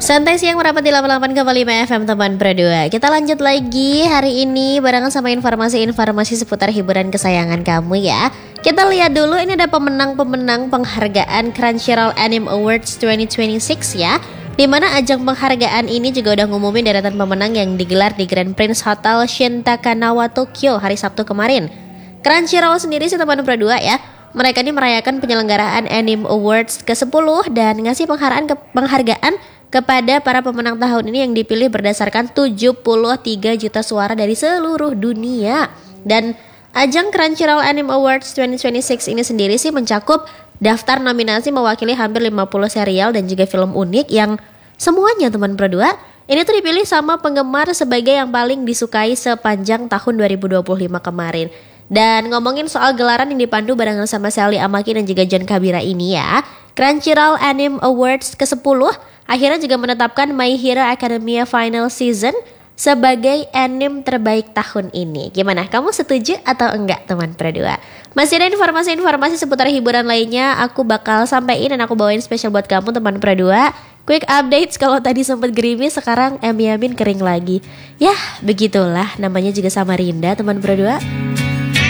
Santai siang merapat di 88,5 FM teman Pro 2. Kita lanjut lagi hari ini barengan sama informasi-informasi seputar hiburan kesayangan kamu ya. Kita lihat dulu, ini ada pemenang-pemenang penghargaan Crunchyroll Anime Awards 2026 ya. Dimana ajang penghargaan ini juga udah ngumumin deretan pemenang yang digelar di Grand Prince Hotel Shin Takanawa Tokyo hari Sabtu kemarin. Crunchyroll sendiri sih teman Pro 2 ya, mereka ini merayakan penyelenggaraan Anime Awards ke-10 dan ngasih penghargaan kepada para pemenang tahun ini yang dipilih berdasarkan 73 juta suara dari seluruh dunia. Dan ajang Crunchyroll Anime Awards 2026 ini sendiri sih mencakup daftar nominasi mewakili hampir 50 serial dan juga film unik yang semuanya teman Pro 2 ini tuh dipilih sama penggemar sebagai yang paling disukai sepanjang tahun 2025 kemarin. Dan ngomongin soal gelaran yang dipandu barengan sama Sally Amaki dan juga John Kabira ini ya, Crunchyroll Anime Awards ke-10 akhirnya juga menetapkan My Hero Academia Final Season sebagai anime terbaik tahun ini. Gimana? Kamu setuju atau enggak teman Pro 2? Masih ada informasi-informasi seputar hiburan lainnya aku bakal sampaikan dan aku bawain spesial buat kamu teman Pro 2. Quick updates, kalau tadi sempat gerimis sekarang Emi Amin kering lagi. Yah, begitulah namanya juga Samarinda teman Pro 2.